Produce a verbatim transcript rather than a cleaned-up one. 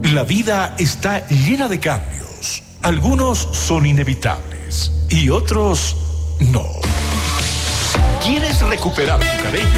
La vida está llena de cambios. Algunos son inevitables y otros no. ¿Quieres recuperar tu cabello